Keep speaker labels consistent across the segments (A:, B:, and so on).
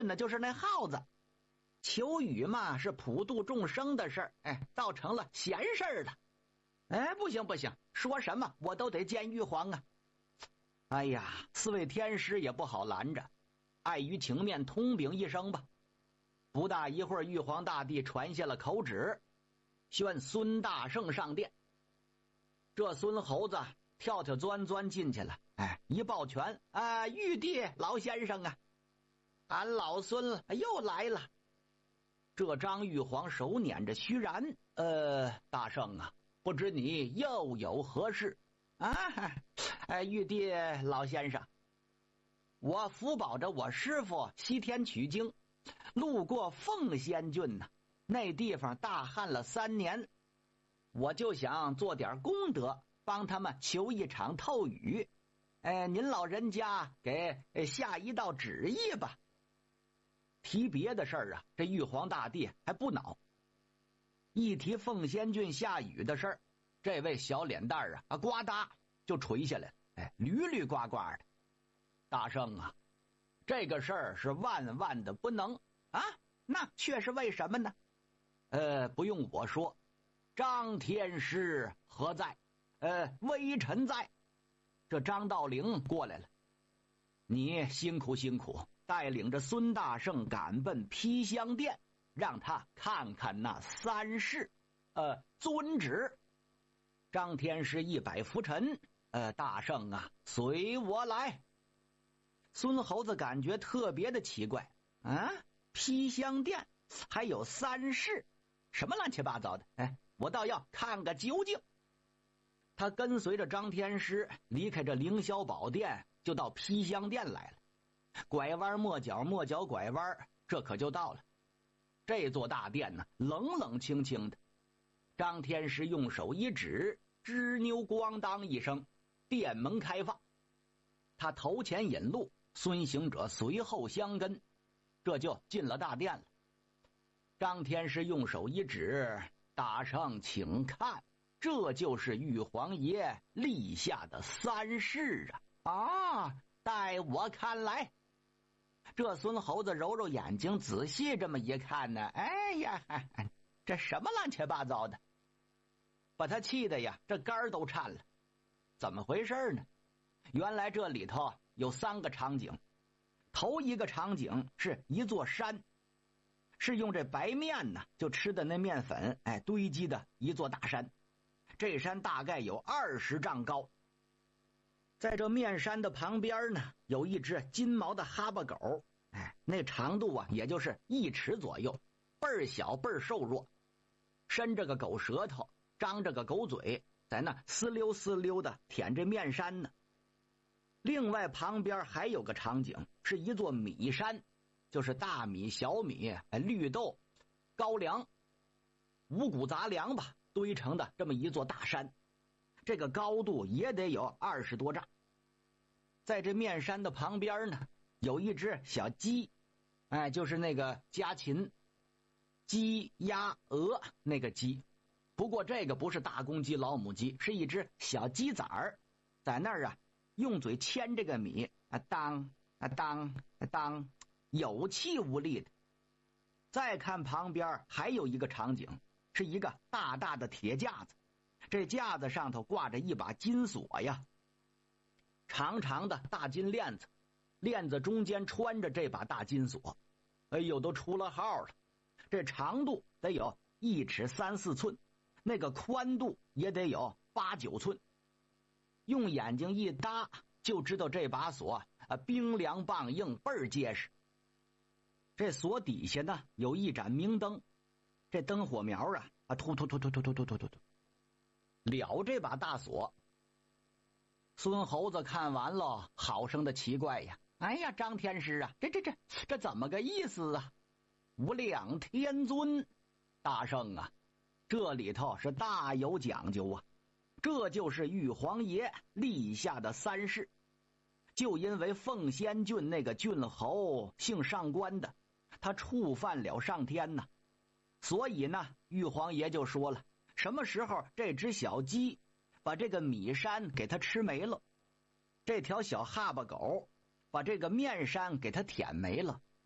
A: 那就是那耗子。求雨嘛，是普度众生的事儿，倒成了闲事儿了。不行不行，说什么我都得见玉皇啊！哎呀，四位天师也不好拦着，碍于情面，通禀一声吧。不大一会儿，玉皇大帝传下了口旨，宣孙大圣上殿。这孙猴子跳跳钻钻进去了，一抱拳，玉帝老先生啊，俺老孙又来了。这张玉皇手捻着虚髯，大圣啊，不知你又有何事玉帝老先生，我福保着我师父西天取经，路过凤仙郡呢，那地方大旱了3年，我就想做点功德，帮他们求一场透雨。您老人家给下一道旨意吧。提别的事儿啊，这玉皇大帝还不恼。一提凤仙郡下雨的事儿，这位小脸蛋呱嗒就垂下来了，驴驴呱呱的。大圣啊，这个事儿是万万的不能啊！那却是为什么呢？不用我说，张天师何在？微臣在。这张道陵过来了，你辛苦辛苦，带领着孙大圣赶奔披香殿，让他看看那3事。遵旨。张天师一摆拂尘，大圣啊，随我来。孙猴子感觉特别的奇怪披香殿还有3事，什么乱七八糟的？我倒要看个究竟。他跟随着张天师离开这凌霄宝殿，就到披香殿来了。拐弯抹角，抹角拐弯，这可就到了。这座大殿呢，冷冷清清的。张天师用手一指，吱扭咣当一声，殿门开放。他头前引路，孙行者随后相跟，这就进了大殿了。张天师用手一指，大圣请看，这就是玉皇爷立下的3事带我看来。这孙猴子揉揉眼睛，仔细这么一看呢，这什么乱七八糟的，把他气得呀，这肝儿都颤了。怎么回事呢？原来这里头有3个场景。头一个场景是一座山，是用这白面呢，就吃的那面粉堆积的一座大山。这山大概有20丈高。在这面山的旁边呢，有一只金毛的哈巴狗，那长度啊，也就是1尺左右，倍儿小倍儿瘦弱，伸着个狗舌头，张着个狗嘴，在那嘶溜嘶溜的舔这面山呢。另外旁边还有个场景，是一座米山，就是大米、小米、绿豆、高粱、五谷杂粮吧，堆成的这么一座大山。这个高度也得有20多丈。在这面山的旁边呢，有一只小鸡，就是那个家禽，鸡、鸭、鹅那个鸡。不过这个不是大公鸡、老母鸡，是一只小鸡崽儿，在那儿用嘴牵这个米，当当当，有气无力的。再看旁边还有一个场景，是一个大大的铁架子，这架子上头挂着一把金锁呀，长长的大金链子，链子中间穿着这把大金锁，都出了号了。这长度得有1尺3、4寸，那个宽度也得有8、9寸。用眼睛一搭，就知道这把锁冰凉棒硬，倍儿结实。这锁底下呢有一盏明灯，这灯火苗突突突突突突突突突，了这把大锁。孙猴子看完了，好生的奇怪呀！张天师这怎么个意思啊？无量天尊，大圣啊，这里头是大有讲究啊！这就是玉皇爷立下的3事。就因为凤仙郡那个郡侯姓上官的，他触犯了上天呐，所以呢，玉皇爷就说了，什么时候这只小鸡把这个米山给他吃没了，这条小哈巴狗把这个面山给他舔没了，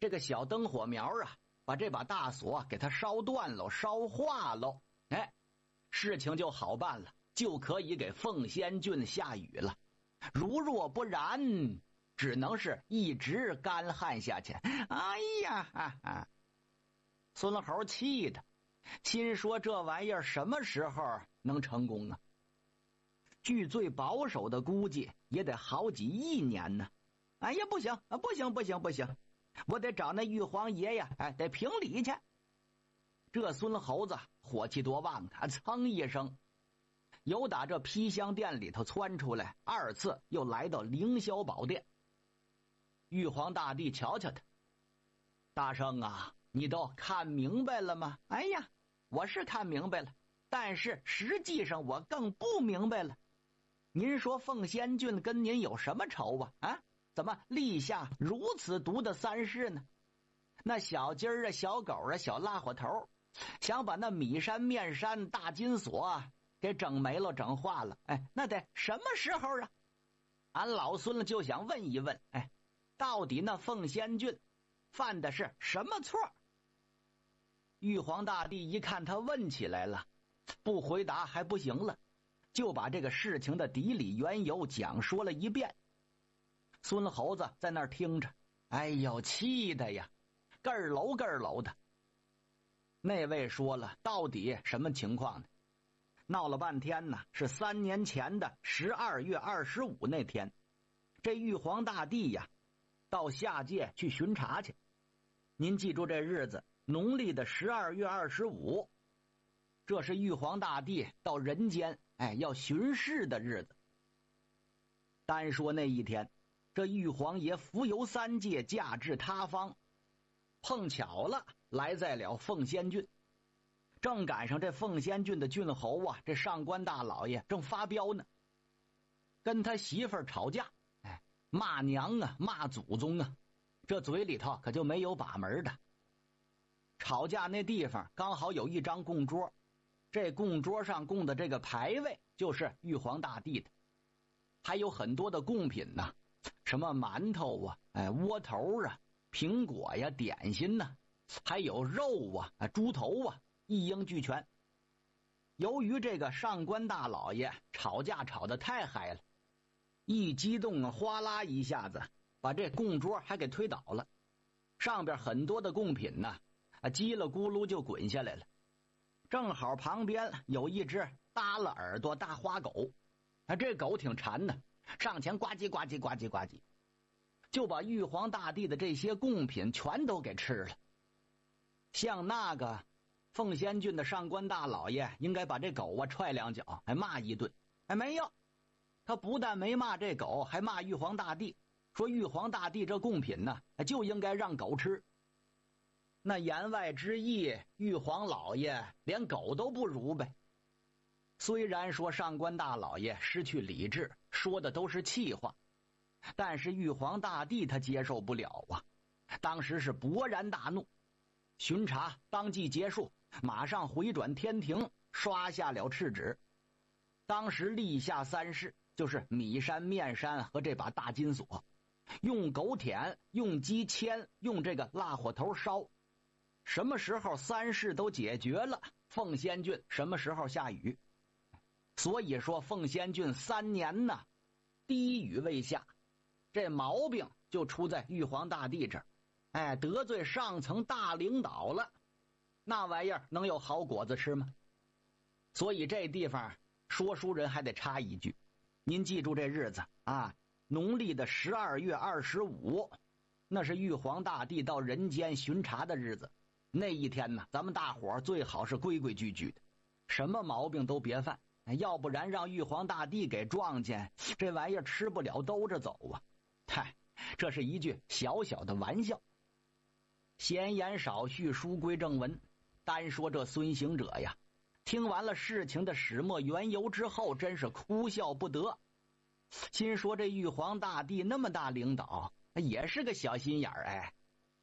A: 这个小灯火苗啊，把这把大锁给它烧断喽，烧化喽，哎，事情就好办了，就可以给凤仙郡下雨了。如若不然，只能是一直干旱下去。哎呀，孙猴气的，心说这玩意儿什么时候能成功啊？据最保守的估计，也得好几亿年呢。哎呀，不行，我得找那玉皇爷呀，得评理去。这孙猴子火气多旺啊！噌一声，由打这披香殿里头窜出来，二次又来到凌霄宝殿。玉皇大帝瞧瞧他，大圣啊，你都看明白了吗？哎呀，我是看明白了，但是实际上我更不明白了。您说凤仙郡跟您有什么仇啊？啊，怎么立下如此毒的三世呢？那小鸡儿啊，小狗啊，小辣火头，想把那米山面山大金锁啊给整没了，整化了。哎，那得什么时候啊？俺老孙就想问一问，哎，到底那凤仙郡犯的是什么错？玉皇大帝一看他问起来了，不回答还不行了，就把这个事情的底里缘由讲说了一遍。孙猴子在那儿听着，哎呦，气的呀，咯儿楼的。那位说了，到底什么情况呢？闹了半天呢，是3年前的12月25那天，这玉皇大帝呀，到下界去巡查去。您记住这日子，农历的12月25，这是玉皇大帝到人间要巡视的日子。单说那一天，这玉皇爷浮游3界，驾至他方，碰巧了来在了凤仙郡，正赶上这凤仙郡的郡侯啊，这上官大老爷正发飙呢，跟他媳妇儿吵架，骂娘啊，骂祖宗啊，这嘴里头可就没有把门的。吵架那地方刚好有一张供桌，这供桌上供的这个牌位就是玉皇大帝的，还有很多的贡品呢，什么馒头啊，窝头啊，苹果呀，点心呢，还有肉啊，猪头啊，一应俱全。由于这个上官大老爷吵架吵得太嗨了，一激动啊，哗啦一下子把这供桌还给推倒了，上边很多的贡品呢，叽了咕噜就滚下来了。正好旁边有一只耷了耳朵大花狗，这狗挺馋的，上前呱唧呱唧呱唧呱唧，就把玉皇大帝的这些贡品全都给吃了。像那个凤仙郡的上官大老爷应该把这狗啊踹2脚，骂一顿，没有，他不但没骂这狗，还骂玉皇大帝，说玉皇大帝这贡品呢就应该让狗吃。那言外之意，玉皇老爷连狗都不如呗。虽然说上官大老爷失去理智，说的都是气话，但是玉皇大帝他接受不了啊，当时是勃然大怒。巡查当即结束，马上回转天庭，刷下了敕旨。当时立下3事，就是米山面山和这把大金锁，用狗舔，用鸡牵，用这个辣火头烧。什么时候3事都解决了，凤仙郡什么时候下雨。所以说凤仙郡3年呢滴雨未下，这毛病就出在玉皇大帝这儿，得罪上层大领导了，那玩意儿能有好果子吃吗？所以这地方说书人还得插一句，您记住这日子啊，农历的12月25，那是玉皇大帝到人间巡查的日子。那一天呢，咱们大伙儿最好是规规矩矩的，什么毛病都别犯，要不然让玉皇大帝给撞见，这玩意儿吃不了兜着走啊。嗨，这是一句小小的玩笑。闲言少叙，书归正文。单说这孙行者呀，听完了事情的始末缘由之后，真是哭笑不得，心说这玉皇大帝那么大领导，也是个小心眼儿。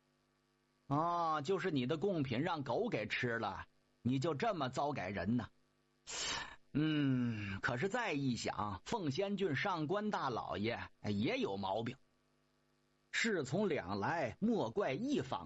A: 就是你的贡品让狗给吃了，你就这么糟改人呢？可是再一想，凤仙郡上官大老爷也有毛病。 事从两来，莫怪一方。